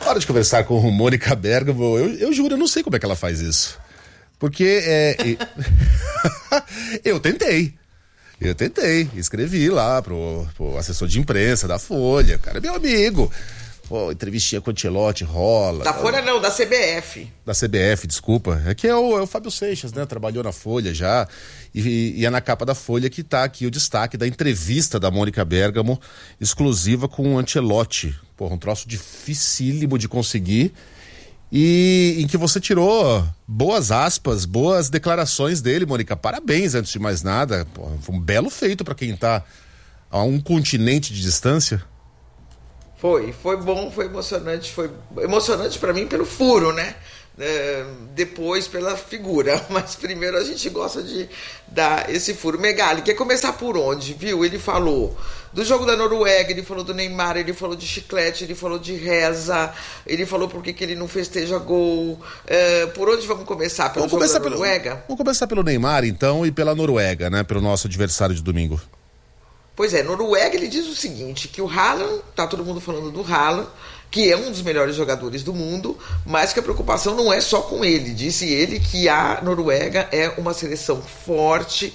Hora de conversar com a Mônica Bergamo. Eu juro, eu não sei como é que ela faz isso. Porque eu tentei, escrevi lá pro assessor de imprensa da Folha, o cara é meu amigo. Pô, entrevistinha com o Ancelotti, rola. Da Folha não, da CBF. Da CBF, desculpa. É que é o Fábio Seixas, né? Trabalhou na Folha já. E é na capa da Folha que tá aqui o destaque da entrevista da Mônica Bergamo, exclusiva com o Ancelotti. Porra, um troço dificílimo de conseguir. E em que você tirou boas aspas, boas declarações dele, Mônica. Parabéns, antes de mais nada. Porra, foi um belo feito pra quem tá a um continente de distância. Foi bom, foi emocionante pra mim pelo furo, né? Depois pela figura, mas primeiro a gente gosta de dar esse furo. Megali, quer começar por onde, viu? Ele falou do jogo da Noruega, ele falou do Neymar, ele falou de chiclete, ele falou de reza, ele falou por que ele não festeja gol. Por onde vamos começar? Pelo jogo da Noruega? Vamos começar pelo Neymar, então, e pela Noruega, né? Pelo nosso adversário de domingo. Pois é, Noruega, ele diz o seguinte, que o Haaland, tá todo mundo falando do Haaland, que é um dos melhores jogadores do mundo, mas que a preocupação não é só com ele. Disse ele que a Noruega é uma seleção forte,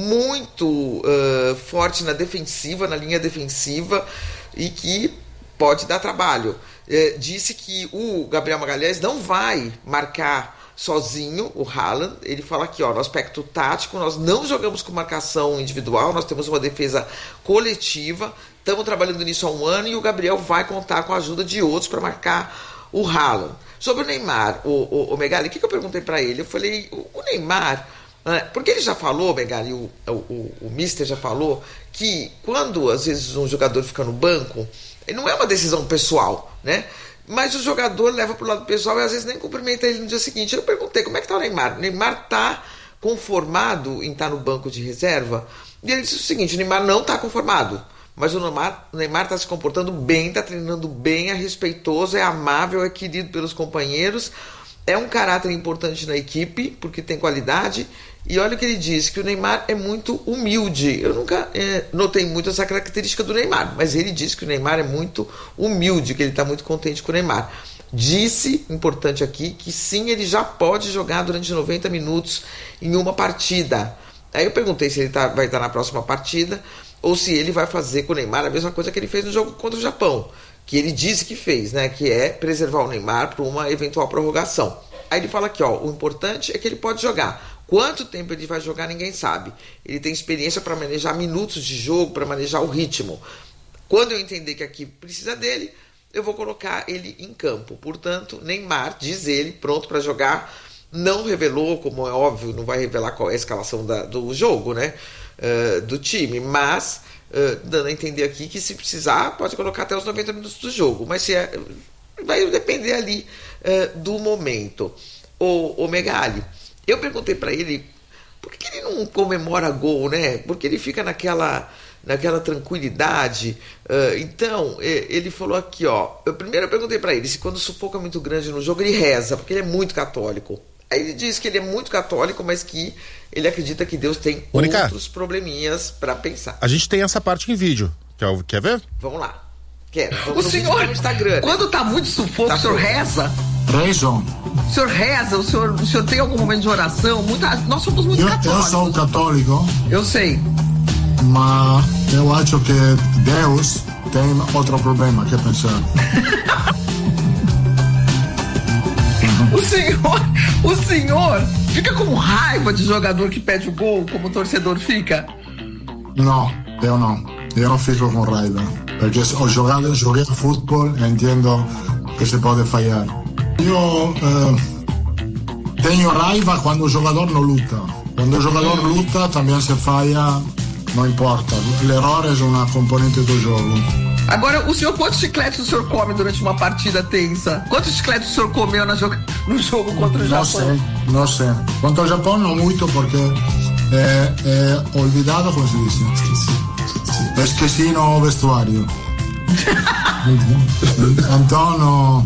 muito forte na defensiva, na linha defensiva, e que pode dar trabalho. Disse que o Gabriel Magalhães não vai marcar sozinho o Haaland. Ele fala aqui, no aspecto tático, nós não jogamos com marcação individual, nós temos uma defesa coletiva, estamos trabalhando nisso há um ano e o Gabriel vai contar com a ajuda de outros para marcar o Haaland. Sobre o Neymar, o Megali, o que eu perguntei para ele? Eu falei, o Neymar, porque ele já falou, Megali, o Mister já falou, que quando às vezes um jogador fica no banco, não é uma decisão pessoal, né? Mas o jogador leva pro lado pessoal e às vezes nem cumprimenta ele no dia seguinte. Eu perguntei, como é que tá o Neymar? O Neymar tá conformado em estar no banco de reserva? E ele disse o seguinte, o Neymar não tá conformado, mas o Neymar tá se comportando bem, tá treinando bem, é respeitoso, é amável, é querido pelos companheiros, é um caráter importante na equipe, porque tem qualidade. E olha o que ele diz, que o Neymar é muito humilde. Eu nunca notei muito essa característica do Neymar, mas ele diz que o Neymar é muito humilde, que ele está muito contente com o Neymar. Disse, importante aqui, que sim, ele já pode jogar durante 90 minutos em uma partida. Aí eu perguntei se ele vai estar na próxima partida, ou se ele vai fazer com o Neymar a mesma coisa que ele fez no jogo contra o Japão, que ele disse que fez, né, que é preservar o Neymar para uma eventual prorrogação. Aí ele fala aqui, o importante é que ele pode jogar. Quanto tempo ele vai jogar, ninguém sabe. Ele tem experiência para manejar minutos de jogo, para manejar o ritmo. Quando eu entender que aqui precisa dele, eu vou colocar ele em campo. Portanto, Neymar, diz ele, pronto para jogar. Não revelou, como é óbvio, não vai revelar qual é a escalação do jogo, né? Do time, mas dando a entender aqui que se precisar, pode colocar até os 90 minutos do jogo. Mas vai depender ali do momento. O Megali, eu perguntei para ele por que ele não comemora gol, né? Porque ele fica naquela tranquilidade. Então, ele falou aqui, primeiro eu perguntei para ele se quando o sufoco é muito grande no jogo ele reza, porque ele é muito católico. Aí ele diz que ele é muito católico, mas que ele acredita que Deus tem outros probleminhas para pensar. A gente tem essa parte em vídeo. Quer ver? Vamos lá. O senhor, no Instagram, quando tá muito sufoco, o senhor reza? Rezo. O senhor reza? O senhor tem algum momento de oração? Nós somos muito católicos. Eu sou católico. Eu sei. Mas eu acho que Deus tem outro problema que pensar. O senhor fica com raiva de jogador que pede o gol, como o torcedor fica? Não, eu não. Eu não fico com raiva. Porque joguei futebol e entendo que se pode falhar. Eu tenho raiva quando o jogador não luta. Quando o jogador luta, também se falha, não importa. L'errore é uma componente do jogo. Agora, quantos chicletes o senhor come durante uma partida tensa? Quantos chicletes o senhor comeu no jogo contra o Japão? Não sei. Contra o Japão não muito, porque é olvidado, como se diz. Esqueci no vestuário. Então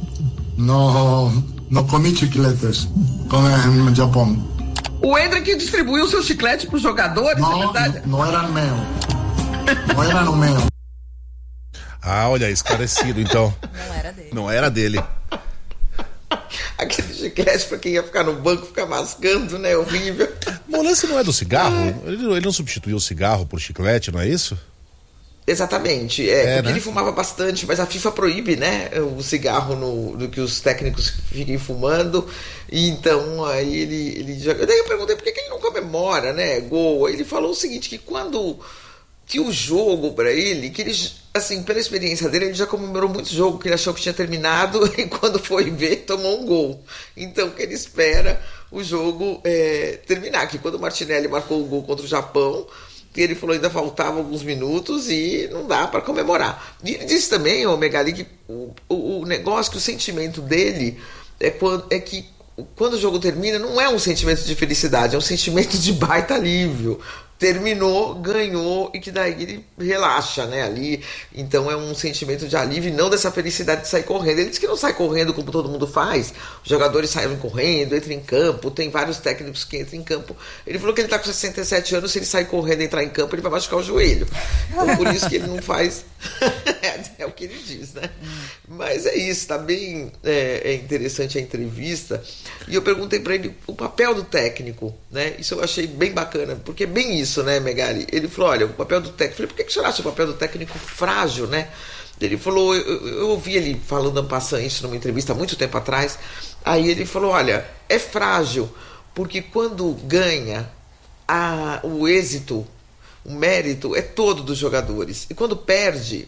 não comi chicletes como no Japão. O Hendrick distribuiu o seu chiclete para os jogadores, não, é verdade? Não era meu. Não era no meu. Ah, olha, esclarecido, então. Não era dele. Não era dele. Aquele chiclete pra quem ia ficar no banco, ficar mascando, né? Horrível. Mas o lance não é do cigarro? Ele não substituiu o cigarro por chiclete, não é isso? Exatamente, porque né? ele fumava bastante, mas a FIFA proíbe, né, o cigarro no que os técnicos fiquem fumando, e então aí ele já... Daí eu perguntei por que ele não comemora, né, gol. Aí ele falou o seguinte, que o jogo pra ele, que ele, assim, pela experiência dele, ele já comemorou muito jogo, que ele achou que tinha terminado, e quando foi ver, tomou um gol. Então que ele espera o jogo terminar, que quando o Martinelli marcou o gol contra o Japão, ele falou que ainda faltavam alguns minutos e não dá para comemorar. E ele disse também, o Megali, que o negócio, que o sentimento dele é que quando o jogo termina, não é um sentimento de felicidade, é um sentimento de baita alívio. Terminou, ganhou, e que daí ele relaxa, né, ali. Então é um sentimento de alívio e não dessa felicidade de sair correndo. Ele disse que não sai correndo como todo mundo faz. Os jogadores saem correndo, entram em campo, tem vários técnicos que entram em campo. Ele falou que ele está com 67 anos, se ele sair correndo e entrar em campo, ele vai machucar o joelho. Então por isso que ele não faz... é o que ele diz, né? Mas é isso, tá bem interessante a entrevista. E eu perguntei para ele o papel do técnico, né? Isso eu achei bem bacana, porque é bem isso, né, Megali? Ele falou, olha, o papel do técnico... Eu falei, por que o senhor acha o papel do técnico frágil, né? Ele falou, eu ouvi ele falando passando isso numa entrevista há muito tempo atrás. Aí ele falou, olha, é frágil, porque quando ganha, o êxito, o mérito é todo dos jogadores. E quando perde,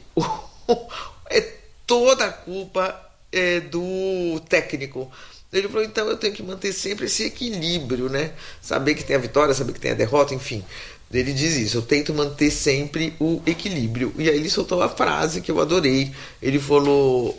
toda a culpa do técnico. Ele falou, então eu tenho que manter sempre esse equilíbrio, né? Saber que tem a vitória, saber que tem a derrota, enfim. Ele diz isso, eu tento manter sempre o equilíbrio. E aí ele soltou a frase que eu adorei. Ele falou,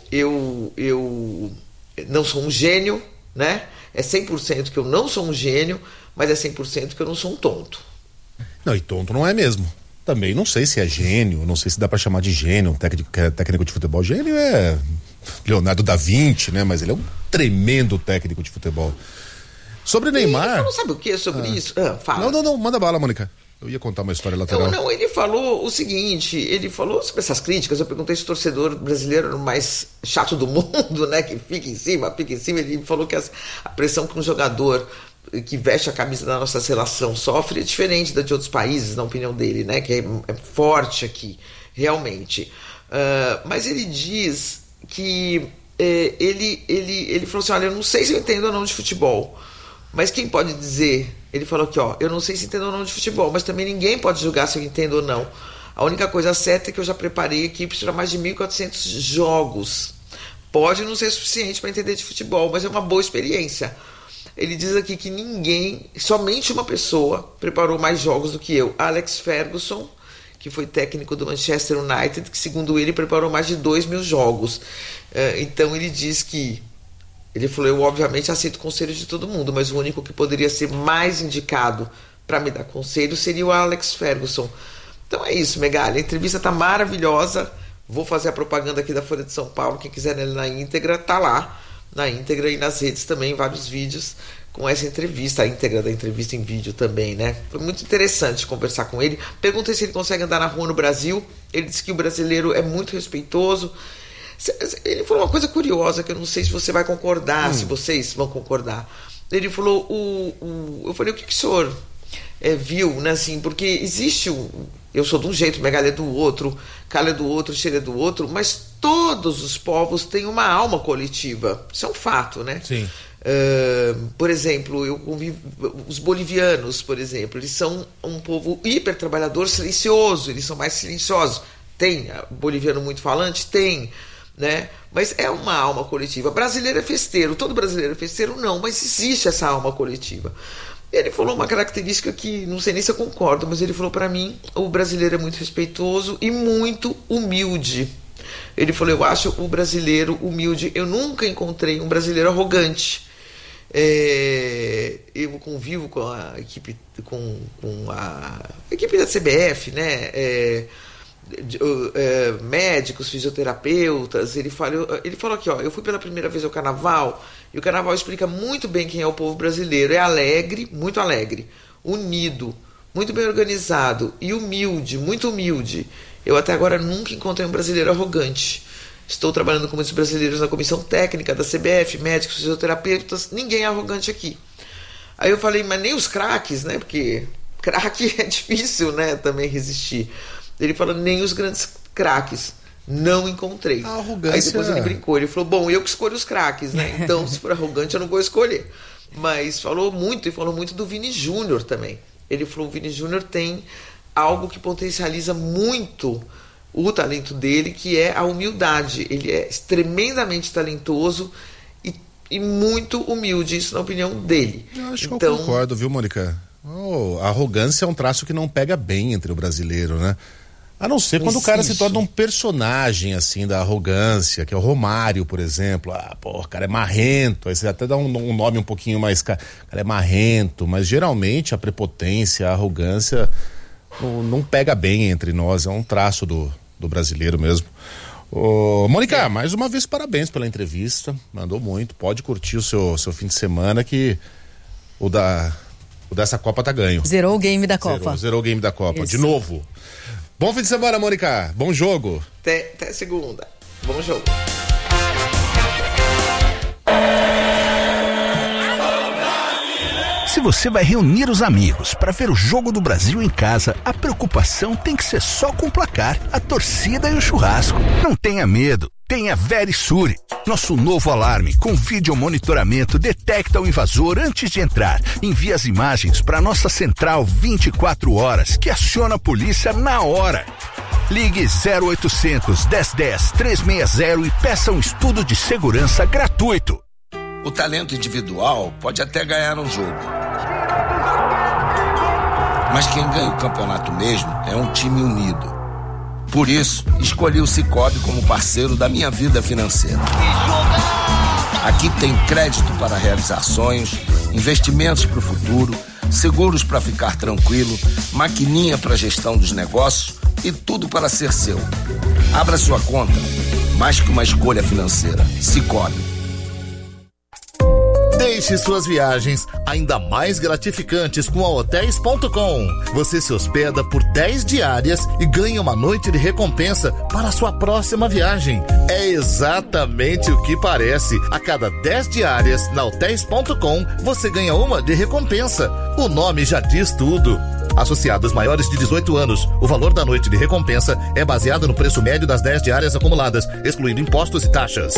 eu não sou um gênio, né? É 100% que eu não sou um gênio, mas é 100% que eu não sou um tonto. Não, e tonto não é mesmo. Também não sei se é gênio, não sei se dá pra chamar de gênio, um técnico de futebol. Gênio é Leonardo da Vinci, né? Mas ele é um tremendo técnico de futebol. Sobre Neymar... Ele falou, sabe o que sobre isso? Fala. Não, manda bala, Mônica. Eu ia contar uma história lateral. Não, ele falou o seguinte, ele falou sobre essas críticas, eu perguntei se o torcedor brasileiro era o mais chato do mundo, né? Que fica em cima, ele falou que a pressão que um jogador que veste a camisa da nossa seleção sofre é diferente da de outros países, na opinião dele, né? Que é forte aqui, realmente. Mas ele diz que ele falou assim, olha, eu não sei se eu entendo ou não de futebol, mas quem pode dizer, ele falou aqui, ó, eu não sei se entendo ou não de futebol, mas também ninguém pode julgar se eu entendo ou não. A única coisa certa é que eu já preparei equipes para mais de 1.400 jogos. Pode não ser suficiente para entender de futebol, mas é uma boa experiência. Ele diz aqui que somente uma pessoa preparou mais jogos do que eu, Alex Ferguson, que foi técnico do Manchester United, que segundo ele preparou mais de 2.000 jogos. Então ele diz que, ele falou, eu obviamente aceito conselhos de todo mundo, mas o único que poderia ser mais indicado para me dar conselho seria o Alex Ferguson. Então é isso, Megali, a entrevista está maravilhosa. Vou fazer a propaganda aqui da Folha de São Paulo, quem quiser ler na íntegra, tá lá na íntegra, e nas redes também, vários vídeos com essa entrevista, a íntegra da entrevista em vídeo também, né? Foi muito interessante conversar com ele. Perguntei se ele consegue andar na rua no Brasil. Ele disse que o brasileiro é muito respeitoso. Ele falou uma coisa curiosa, que eu não sei se você vai concordar, se vocês vão concordar. Ele falou, eu falei, o que o senhor viu, né, assim, porque existe eu sou de um jeito, Megali é do outro, Carla é do outro, Sheila é do outro, mas todos os povos têm uma alma coletiva. Isso é um fato, né? Sim. Por exemplo, eu convivo, os bolivianos, por exemplo, eles são um povo hiper trabalhador, silencioso, eles são mais silenciosos. Tem boliviano muito falante? Tem, né? Mas é uma alma coletiva. Brasileiro é festeiro, todo brasileiro é festeiro? Não, mas existe essa alma coletiva. Ele falou uma característica que não sei nem se eu concordo, mas ele falou para mim, o brasileiro é muito respeitoso e muito humilde. Ele falou, eu acho o brasileiro humilde, eu nunca encontrei um brasileiro arrogante. Eu convivo com a equipe, com a equipe da CBF, né? Médicos, fisioterapeutas. Ele falou aqui, ó, eu fui pela primeira vez ao Carnaval, e o Carnaval explica muito bem quem é o povo brasileiro. É alegre, unido, muito bem organizado e humilde, muito humilde. Eu até agora nunca encontrei um brasileiro arrogante. Estou trabalhando com muitos brasileiros na comissão técnica da CBF, médicos, fisioterapeutas, ninguém é arrogante aqui. Aí eu falei, mas nem os craques, né? Porque craque é difícil, né? Também resistir. Ele falou, nem os grandes craques. Não encontrei. A arrogância... Aí depois ele brincou, ele falou, bom, eu que escolho os craques, né? Então, se for arrogante, eu não vou escolher. Mas falou muito do Vini Júnior também. Ele falou, o Vini Júnior tem algo que potencializa muito o talento dele, que é a humildade. Ele é tremendamente talentoso e muito humilde, isso na opinião dele. Eu acho que eu concordo, viu, Mônica? A arrogância é um traço que não pega bem entre o brasileiro, né? A não ser quando o cara se torna um personagem, assim, da arrogância, que é o Romário, por exemplo. O cara é marrento, aí você até dá um nome um pouquinho mais... O cara é marrento, mas geralmente a prepotência, a arrogância não pega bem entre nós, é um traço do brasileiro mesmo. Mônica, mais uma vez parabéns pela entrevista, mandou muito, pode curtir o seu fim de semana que o dessa Copa tá ganho. Zerou o game da Copa. Zerou o game da Copa, de novo. Bom fim de semana, Mônica, bom jogo. Até segunda, bom jogo. Se você vai reunir os amigos para ver o Jogo do Brasil em casa, a preocupação tem que ser só com o placar, a torcida e o churrasco. Não tenha medo, tenha Verisure. Nosso novo alarme com vídeo monitoramento detecta o invasor antes de entrar. Envia as imagens para nossa central 24 horas, que aciona a polícia na hora. Ligue 0800 1010 360 e peça um estudo de segurança gratuito. O talento individual pode até ganhar um jogo, mas quem ganha o campeonato mesmo é um time unido. Por isso, escolhi o Sicoob como parceiro da minha vida financeira. Aqui tem crédito para realizar sonhos, investimentos para o futuro, seguros para ficar tranquilo, maquininha para gestão dos negócios e tudo para ser seu. Abra sua conta, mais que uma escolha financeira. Sicoob. Deixe suas viagens ainda mais gratificantes com a Hotels.com. Você se hospeda por 10 diárias e ganha uma noite de recompensa para a sua próxima viagem. É exatamente o que parece. A cada 10 diárias na Hotels.com, você ganha uma de recompensa. O nome já diz tudo. Associados maiores de 18 anos, o valor da noite de recompensa é baseado no preço médio das 10 diárias acumuladas, excluindo impostos e taxas.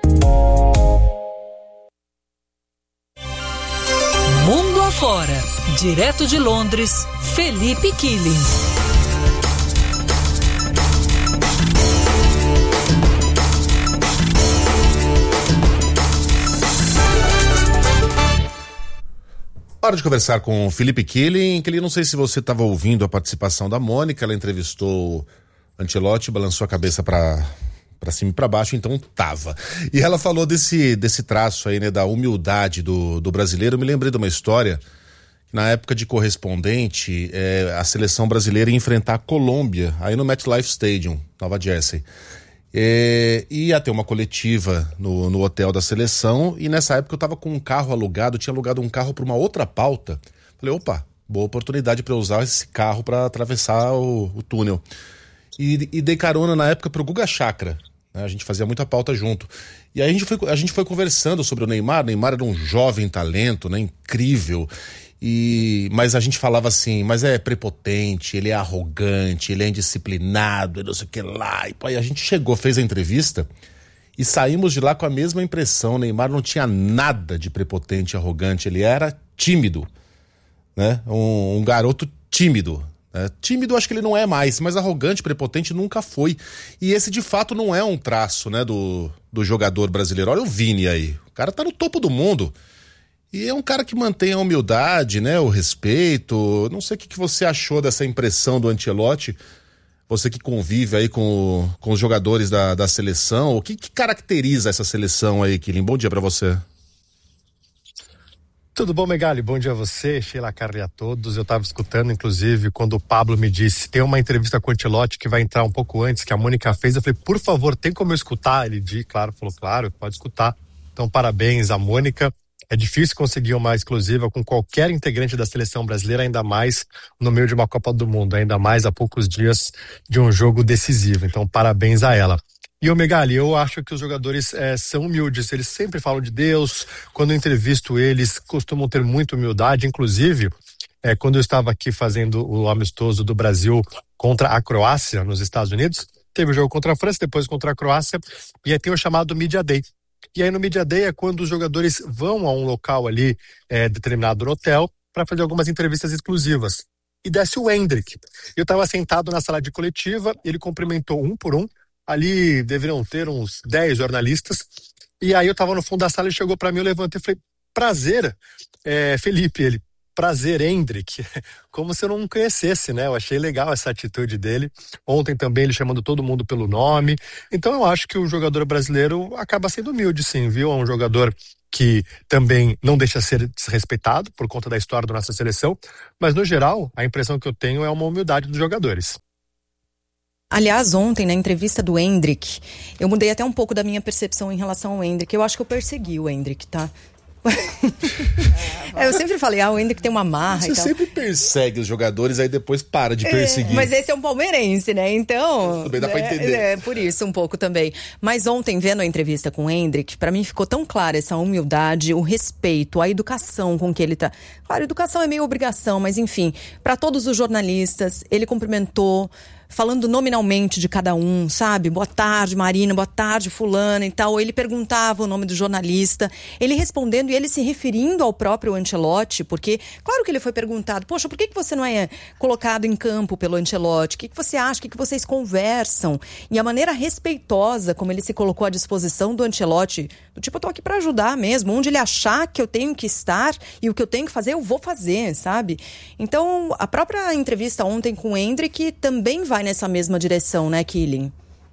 Mundo afora, direto de Londres, Felipe Killing. Hora de conversar com o Felipe Killing. Que não sei se você estava ouvindo a participação da Mônica, ela entrevistou Ancelotti, balançou a cabeça para cima e para baixo, então tava. E ela falou desse traço aí, né, da humildade do brasileiro. Eu me lembrei de uma história, na época de correspondente, a seleção brasileira ia enfrentar a Colômbia, aí no MetLife Stadium, Nova Jersey. Ia ter uma coletiva no hotel da seleção, e nessa época eu tava com um carro alugado, tinha alugado um carro para uma outra pauta. Falei, opa, boa oportunidade para eu usar esse carro para atravessar o túnel. E dei carona na época pro Guga Chakra, né? A gente fazia muita pauta junto. E aí a gente foi conversando sobre o Neymar. O Neymar era um jovem talento, né? Incrível. Mas a gente falava assim, mas é prepotente, ele é arrogante, ele é indisciplinado, não sei o que lá. E a gente fez a entrevista e saímos de lá com a mesma impressão. O Neymar não tinha nada de prepotente e arrogante, ele era tímido, né? Um garoto tímido. Tímido acho que ele não é mais, mas arrogante, prepotente nunca foi. E esse de fato não é um traço, né, do jogador brasileiro. Olha o Vini aí, o cara tá no topo do mundo. E é um cara que mantém a humildade, né, o respeito. Não sei o que você achou dessa impressão do Ancelotti, você que convive aí com os jogadores da seleção. O que caracteriza essa seleção aí, Killing? Bom dia pra você. Tudo bom, Megali? Bom dia a você, Sheila Carli, a todos. Eu estava escutando, inclusive, quando o Pablo me disse, tem uma entrevista com o Ancelotti que vai entrar um pouco antes, que a Mônica fez. Eu falei, por favor, tem como eu escutar? Ele disse, claro, falou, claro, pode escutar. Então, parabéns à Mônica. É difícil conseguir uma exclusiva com qualquer integrante da seleção brasileira, ainda mais no meio de uma Copa do Mundo, ainda mais a poucos dias de um jogo decisivo. Então, parabéns a ela. E o Megali, eu acho que os jogadores são humildes, eles sempre falam de Deus, quando eu entrevisto eles, costumam ter muita humildade, inclusive, quando eu estava aqui fazendo o amistoso do Brasil contra a Croácia, nos Estados Unidos, teve o jogo contra a França, depois contra a Croácia, e aí tem o chamado Media Day. E aí no Media Day é quando os jogadores vão a um local ali, determinado no hotel, para fazer algumas entrevistas exclusivas. E desce o Endrick. Eu estava sentado na sala de coletiva, ele cumprimentou um por um, ali deveriam ter uns 10 jornalistas, e aí eu estava no fundo da sala, ele chegou para mim, eu levantei e falei, prazer, Felipe, ele, prazer, Endrick, como se eu não conhecesse, né? Eu achei legal essa atitude dele. Ontem também ele chamando todo mundo pelo nome. Então eu acho que o jogador brasileiro acaba sendo humilde, sim, viu? É um jogador que também não deixa ser desrespeitado por conta da história da nossa seleção, mas no geral, a impressão que eu tenho é uma humildade dos jogadores. Aliás, ontem, na entrevista do Endrick, eu mudei até um pouco da minha percepção em relação ao Endrick. Eu acho que eu persegui o Endrick, tá? Eu sempre falei, o Endrick tem uma marra e tal. Você sempre persegue os jogadores, aí depois para de perseguir. Mas esse é um palmeirense, né? Então... Também dá pra entender. É por isso um pouco também. Mas ontem, vendo a entrevista com o Endrick, pra mim ficou tão clara essa humildade, o respeito, a educação com que ele tá... Claro, educação é meio obrigação, mas enfim, pra todos os jornalistas, ele cumprimentou, falando nominalmente de cada um, sabe? Boa tarde, Marina, boa tarde, fulana e tal. Ele perguntava o nome do jornalista, ele respondendo e ele se referindo ao próprio Ancelotti, porque, claro que ele foi perguntado, poxa, por que você não é colocado em campo pelo Ancelotti? O que você acha? O que vocês conversam? E a maneira respeitosa como ele se colocou à disposição do Ancelotti, do tipo, eu tô aqui pra ajudar mesmo, onde ele achar que eu tenho que estar e o que eu tenho que fazer, eu vou fazer, sabe? Então, a própria entrevista ontem com o Endrick também vai nessa mesma direção, né, Killing?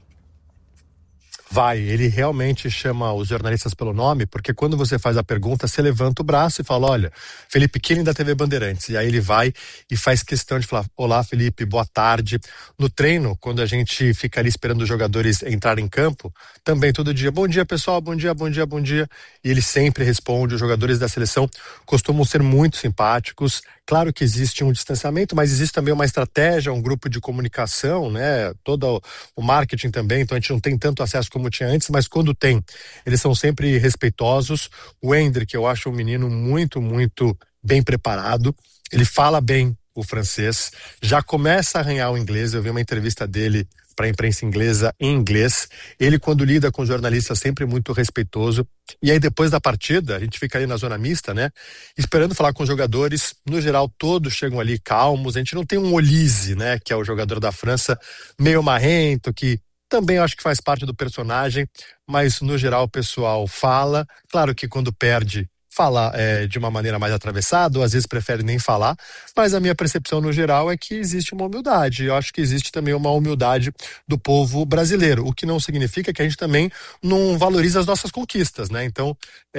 Vai, ele realmente chama os jornalistas pelo nome, porque quando você faz a pergunta, você levanta o braço e fala, olha, Felipe Killing da TV Bandeirantes, e aí ele vai e faz questão de falar, olá Felipe, boa tarde. No treino, quando a gente fica ali esperando os jogadores entrarem em campo, também todo dia, bom dia pessoal, bom dia, bom dia, bom dia, e ele sempre responde. Os jogadores da seleção costumam ser muito simpáticos. Claro que existe um distanciamento, mas existe também uma estratégia, um grupo de comunicação, né? Todo o marketing também, então a gente não tem tanto acesso como tinha antes, mas quando tem, eles são sempre respeitosos. O Endrick, eu acho um menino muito, muito bem preparado. Ele fala bem o francês, já começa a arranhar o inglês. Eu vi uma entrevista dele para a imprensa inglesa em inglês. Ele, quando lida com jornalistas, sempre muito respeitoso. E aí, depois da partida, a gente fica ali na zona mista, né? Esperando falar com os jogadores. No geral, todos chegam ali calmos. A gente não tem um Olise, né? Que é o jogador da França, meio marrento, que também acho que faz parte do personagem. Mas, no geral, o pessoal fala. Claro que quando perde, fala de uma maneira mais atravessada, ou às vezes prefere nem falar, mas a minha percepção no geral é que existe uma humildade. Eu acho que existe também uma humildade do povo brasileiro, o que não significa que a gente também não valoriza as nossas conquistas, né? Então,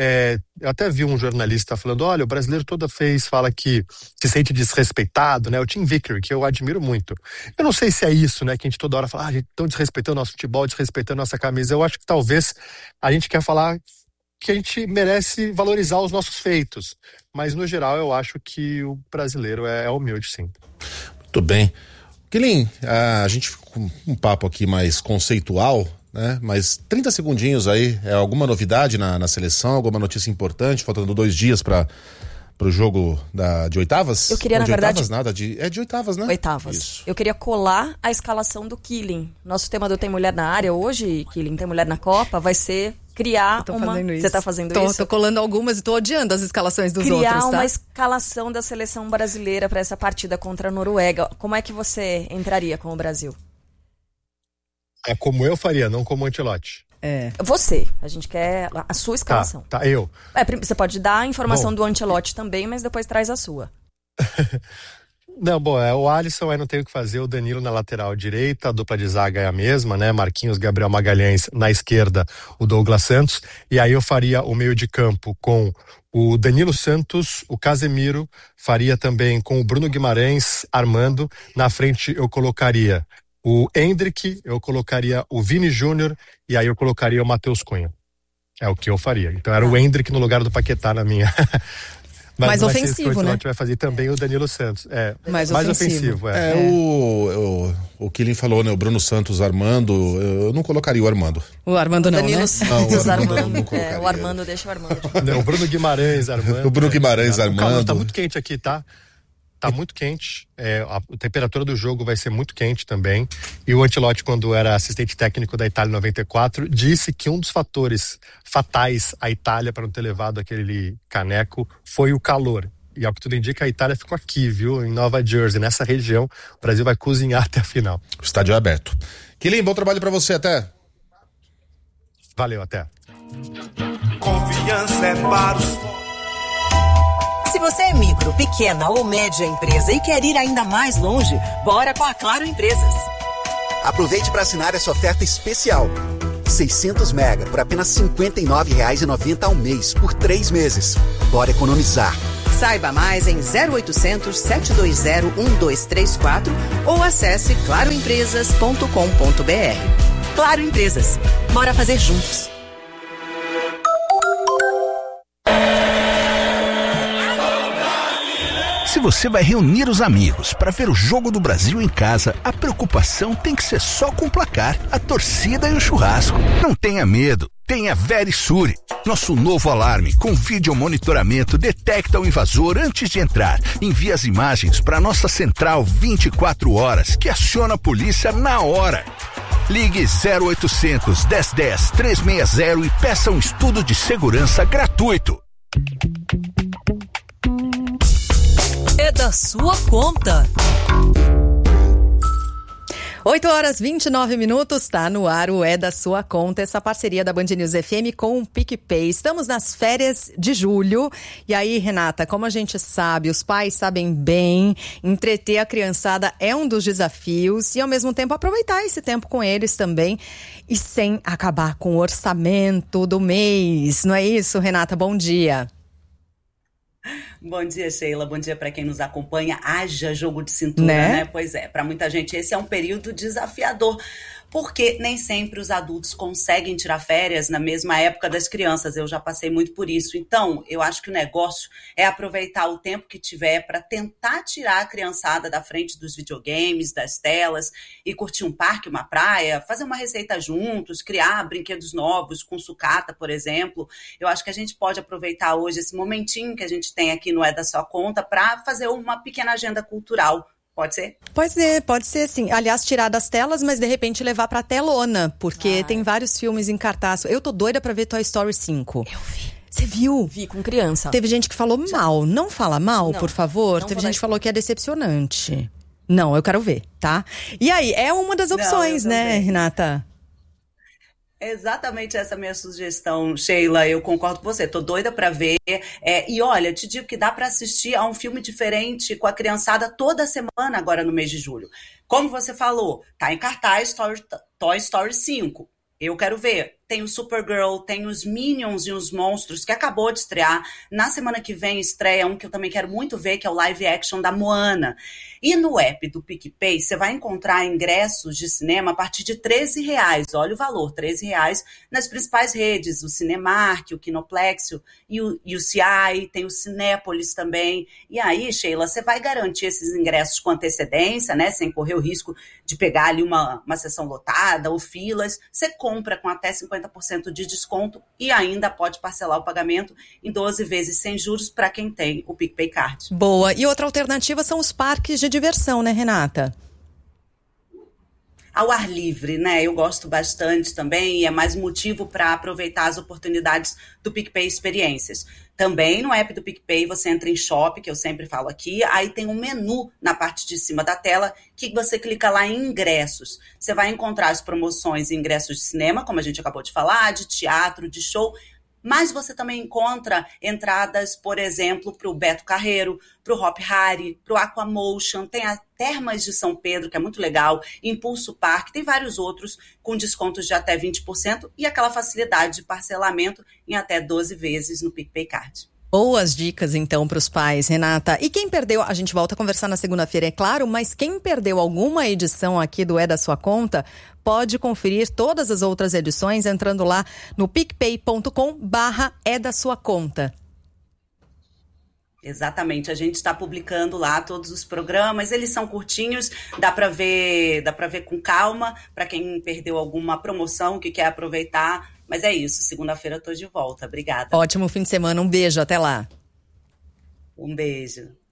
eu até vi um jornalista falando, olha, o brasileiro toda vez fala que se sente desrespeitado, né? O Tim Vickery, que eu admiro muito. Eu não sei se é isso, né? Que a gente toda hora fala, a gente estão desrespeitando nosso futebol, desrespeitando nossa camisa. Eu acho que talvez a gente quer falar que a gente merece valorizar os nossos feitos, mas no geral eu acho que o brasileiro é humilde, sim. Muito bem. Killing, a gente ficou com um papo aqui mais conceitual, né? Mas 30 segundinhos aí, alguma novidade na seleção, alguma notícia importante, faltando 2 dias para o jogo de oitavas? Eu queria, na verdade... É de oitavas, né? Oitavas. Isso. Eu queria colar a escalação do Killing. Nosso tema do Tem Mulher na Área hoje, Killing, Tem Mulher na Copa, vai ser criar uma... Você tá fazendo isso? Tô colando algumas e tô odiando as escalações dos outros, tá? Criar uma escalação da seleção brasileira para essa partida contra a Noruega. Como é que você entraria com o Brasil? É como eu faria, não como o Ancelotti. Você. A gente quer a sua escalação. Tá, eu. Você pode dar a informação do Ancelotti também, mas depois traz a sua. Não, o Alisson aí não tem o que fazer, o Danilo na lateral direita, a dupla de zaga é a mesma, né? Marquinhos, Gabriel Magalhães na esquerda, o Douglas Santos, e aí eu faria o meio de campo com o Danilo Santos, o Casemiro, faria também com o Bruno Guimarães armando, na frente eu colocaria o Endrick, eu colocaria o Vini Júnior e aí eu colocaria o Matheus Cunha. É o que eu faria. Então era o Endrick no lugar do Paquetá na minha. Mas mais ofensivo, né? Vai fazer também o Danilo Santos. Mais ofensivo. O Killing falou, né? O Bruno Santos, Armando. Eu não colocaria o Armando. O Armando não, Danilo né? Santos, Armando. Não O Armando deixa o Armando. Não, o Bruno Guimarães, Armando. O Bruno Guimarães, Armando. Calma, tá muito quente aqui, tá? Tá muito quente. A temperatura do jogo vai ser muito quente também. E o Ancelotti, quando era assistente técnico da Itália em 94, disse que um dos fatores fatais à Itália para não ter levado aquele caneco foi o calor. E ao que tudo indica, a Itália ficou aqui, viu? Em Nova Jersey, nessa região. O Brasil vai cozinhar até a final. O estádio é aberto. Killing, bom trabalho para você, até. Valeu, até. Confiança é para os... Se você é micro, pequena ou média empresa e quer ir ainda mais longe, bora com a Claro Empresas. Aproveite para assinar essa oferta especial. 600 mega por apenas R$ 59,90 ao mês, por 3 meses. Bora economizar. Saiba mais em 0800 720 1234 ou acesse claroempresas.com.br. Claro Empresas. Bora fazer juntos. Se você vai reunir os amigos para ver o Jogo do Brasil em casa, a preocupação tem que ser só com o placar, a torcida e o churrasco. Não tenha medo, tenha Verisure. Nosso novo alarme com vídeo monitoramento detecta o invasor antes de entrar. Envia as imagens para nossa central 24 horas, que aciona a polícia na hora. Ligue 0800 1010 360 e peça um estudo de segurança gratuito. É da sua conta. 8h29, tá no ar o É da Sua Conta, essa parceria da Band News FM com o PicPay. Estamos nas férias de julho. E aí, Renata, como a gente sabe, os pais sabem bem, entreter a criançada é um dos desafios e, ao mesmo tempo, aproveitar esse tempo com eles também e sem acabar com o orçamento do mês. Não é isso, Renata? Bom dia. Bom dia, Sheila. Bom dia para quem nos acompanha. Haja jogo de cintura, né? Pois é, para muita gente esse é um período desafiador, porque nem sempre os adultos conseguem tirar férias na mesma época das crianças. Eu já passei muito por isso. Então, eu acho que o negócio é aproveitar o tempo que tiver para tentar tirar a criançada da frente dos videogames, das telas e curtir um parque, uma praia, fazer uma receita juntos, criar brinquedos novos com sucata, por exemplo. Eu acho que a gente pode aproveitar hoje esse momentinho que a gente tem aqui no É da Sua Conta para fazer uma pequena agenda cultural. Pode ser? Pode ser sim. Aliás, tirar das telas, mas de repente levar pra telona, porque tem vários filmes em cartaz. Eu tô doida pra ver Toy Story 5. Eu vi. Você viu? Vi com criança. Teve gente que falou mal. Não fala mal, não, por favor. Teve gente que falou que é decepcionante. Não, eu quero ver, tá? E aí, é uma das opções, né, Renata? Exatamente essa minha sugestão, Sheila, eu concordo com você, tô doida pra ver, e olha, te digo que dá pra assistir a um filme diferente com a criançada toda semana agora no mês de julho. Como você falou, tá em cartaz Toy Story 5, eu quero ver. Tem o Supergirl, tem os Minions e os Monstros, que acabou de estrear. Na semana que vem estreia um que eu também quero muito ver, que é o live action da Moana. E no app do PicPay, você vai encontrar ingressos de cinema a partir de R$13. Olha o valor, R$13 nas principais redes, o Cinemark, o Kinoplexio e o UCI, tem o Cinépolis também. E aí, Sheila, você vai garantir esses ingressos com antecedência, né, sem correr o risco de pegar ali uma sessão lotada ou filas. Você compra com até 50% de desconto e ainda pode parcelar o pagamento em 12 vezes sem juros para quem tem o PicPay Card. Boa. E outra alternativa são os parques de diversão, né, Renata? Ao ar livre, né? Eu gosto bastante também e é mais motivo para aproveitar as oportunidades do PicPay Experiências. Também no app do PicPay você entra em Shop, que eu sempre falo aqui, aí tem um menu na parte de cima da tela que você clica lá em ingressos. Você vai encontrar as promoções e ingressos de cinema, como a gente acabou de falar, de teatro, de show, mas você também encontra entradas, por exemplo, para o Beto Carreiro, para o Hop Hari, para o Aquamotion, tem a Termas de São Pedro, que é muito legal, Impulso Park, tem vários outros com descontos de até 20% e aquela facilidade de parcelamento em até 12 vezes no PicPay Card. Boas dicas, então, para os pais, Renata. E quem perdeu, a gente volta a conversar na segunda-feira, é claro, mas quem perdeu alguma edição aqui do É da Sua Conta, pode conferir todas as outras edições entrando lá no picpay.com/é da sua conta. Exatamente, a gente está publicando lá todos os programas, eles são curtinhos, dá para ver com calma, para quem perdeu alguma promoção que quer aproveitar, mas é isso, segunda-feira eu tô de volta, obrigada. Ótimo fim de semana, um beijo, até lá. Um beijo.